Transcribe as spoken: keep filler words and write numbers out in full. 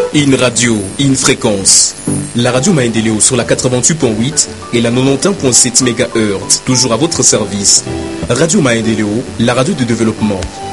Une radio, une fréquence. La radio Maendeleo sur la quatre-vingt-huit point huit et la quatre-vingt-onze point sept mégahertz, toujours à votre service. Radio Maendeleo, la radio de développement.